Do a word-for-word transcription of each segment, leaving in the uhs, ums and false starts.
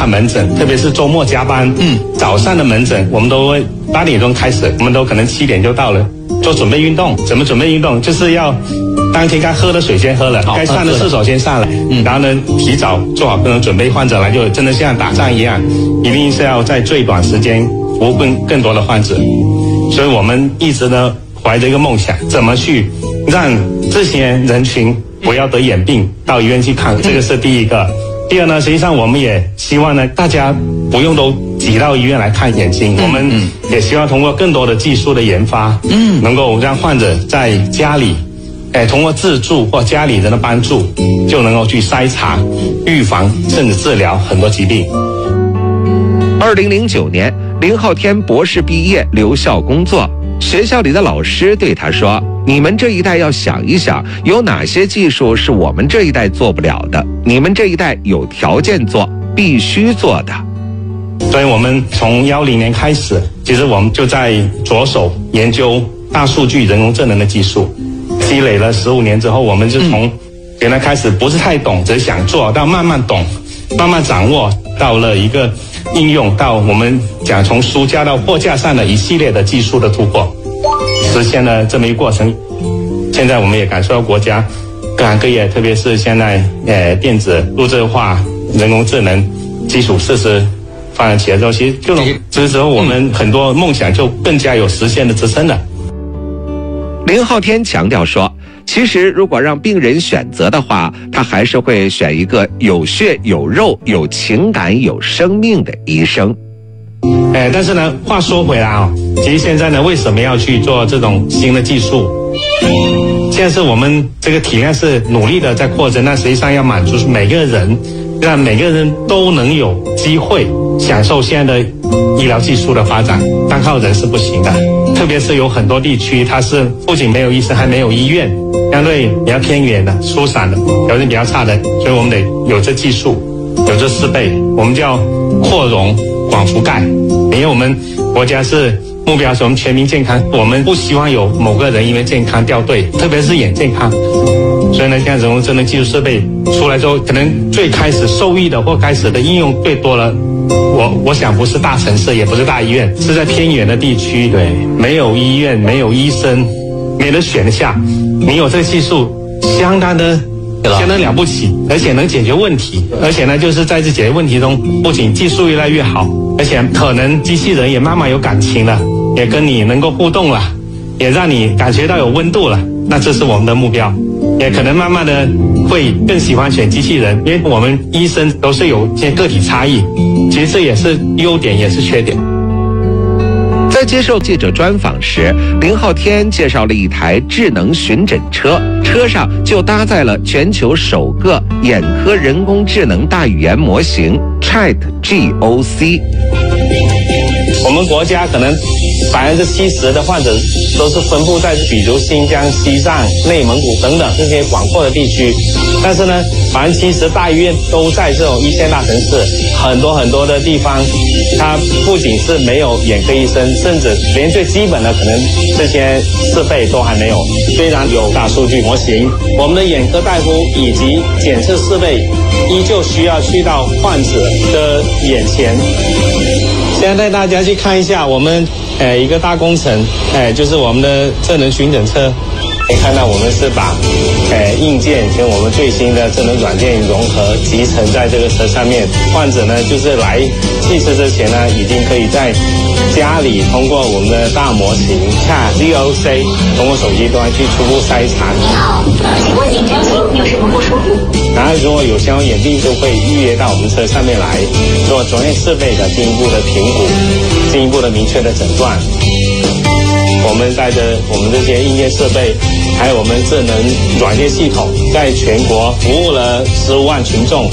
看门诊，特别是周末加班，嗯，早上的门诊我们都会八点钟开始，我们都可能七点就到了，做准备运动。怎么准备运动？就是要当天该喝的水先喝了，该上的厕所先上了，嗯，然后呢提早做好各种准备。患者来就真的像打仗一样，一定是要在最短时间服务更更多的患者。所以我们一直呢怀着一个梦想，怎么去让这些人群不要得眼病，到医院去看，这个是第一个。第二呢，实际上我们也希望呢，大家不用都挤到医院来看眼睛，嗯、我们也希望通过更多的技术的研发，嗯，能够让患者在家里，哎，通过自助或家里人的帮助，就能够去筛查、预防甚至治疗很多疾病。 二零零九年，林浩天博士毕业留校工作，学校里的老师对他说，你们这一代要想一想，有哪些技术是我们这一代做不了的，你们这一代有条件做，必须做的。 所以我们从一零年开始，其实我们就在着手研究大数据人工智能的技术，积累了十五年之后，我们就从原来开始不是太懂，只想做，到慢慢懂，慢慢掌握，到了一个应用，到我们讲从书架到货架上的一系列的技术的突破，实现了这么一个过程。现在我们也感受到国家各行各业，特别是现在呃电子、数字化、人工智能基础设施发展起来之后，其实这种这时候我们很多梦想就更加有实现的支撑了。 林浩天强调说，其实如果让病人选择的话，他还是会选一个有血有肉、有情感、有生命的医生。 哎，但是呢，话说回来啊、哦，其实现在呢，为什么要去做这种新的技术？现在是我们这个体量是努力的在扩增，那实际上要满足每个人，让每个人都能有机会享受现在的医疗技术的发展，单靠人是不行的。特别是有很多地区，它是不仅没有医生，还没有医院，相对比较偏远的、疏散的、条件比较差的，所以我们得有这技术，有这设备，我们叫扩容、广覆盖。因为我们国家是目标是我们全民健康，我们不希望有某个人因为健康掉队，特别是眼健康。所以呢，像人工智能技术设备出来之后，可能最开始受益的或开始的应用最多了。我我想不是大城市，也不是大医院，是在偏远的地区，对，没有医院，没有医生，没得选下，你有这个技术，相当的相当了不起，而且能解决问题，而且呢，就是在这解决问题中，不仅技术越来越好，而且可能机器人也慢慢有感情了，也跟你能够互动了，也让你感觉到有温度了。那这是我们的目标，也可能慢慢的会更喜欢选机器人，因为我们医生都是有些个体差异，其实这也是优点也是缺点。 在接受记者专访时，林浩天介绍了一台智能巡诊车，车上就搭载了全球首个眼科人工智能大语言模型 Chat G O C。 我们国家可能百分之七十的患者都是分布在比如新疆、西藏、内蒙古等等这些广阔的地区，但是呢，百分之七十大医院都在这种一线大城市，很多很多的地方，它不仅是没有眼科医生，甚至连最基本的可能这些设备都还没有。虽然有大数据模型，我们的眼科大夫以及检测设备依旧需要去到患者的眼前。现在带大家去看一下我们呃一个大工程，哎、呃，就是我们的智能巡诊车。可以看到我们是把呃硬件跟我们最新的智能软件融合集成在这个车上面。患者呢，就是来汽车之前呢，已经可以在家里通过我们的大模型 Chat G O C， 通过手机端去初步筛查。 你好，请问您真心有什么不舒服？ 然后如果有相关眼病，就会预约到我们车上面来，做专业设备的进一步的评估，进一步的明确的诊断。我们带着我们这些硬件设备，还有我们智能软件系统，在全国服务了十五万群众。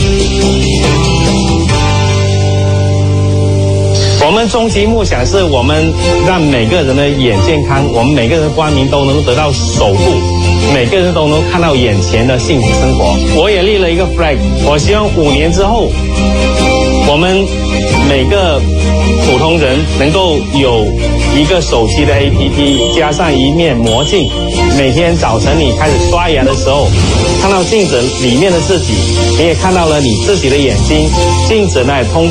我们终极梦想是我们让每个人的眼健康，我们每个人的光明都能得到守护，每个人都能看到眼前的幸福生活。我也立了一个 flag， 我希望五年之后，我们每个普通人能够有一个手机的 A P P， 加上一面魔镜，每天早晨你开始刷牙的时候，看到镜子里面的自己，你也看到了你自己的眼睛，镜子呢通